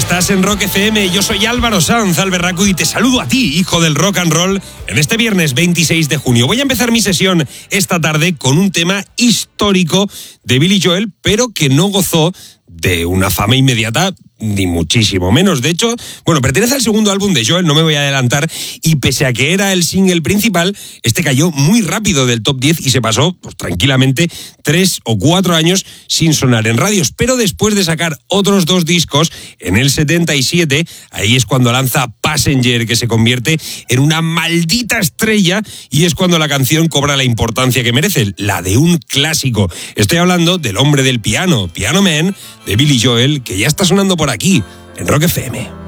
Estás en Rock FM, yo soy Álvaro Sanz, Alberracu, y te saludo a ti, hijo del rock and roll, en este viernes 26 de junio. Voy a empezar mi sesión esta tarde con un tema histórico de Billy Joel, pero que no gozó de una fama inmediata, ni muchísimo menos. De hecho, pertenece al segundo álbum de Joel, no me voy a adelantar, y pese a que era el single principal, este cayó muy rápido del top 10 y se pasó tranquilamente 3 o 4 años sin sonar en radios. Pero después de sacar otros 2 discos, en el 77, ahí es cuando lanza Passenger, que se convierte en una maldita estrella, y es cuando la canción cobra la importancia que merece, la de un clásico. Estoy hablando del hombre del piano, Piano Man, de Billy Joel, que ya está sonando por aquí, en Rock FM.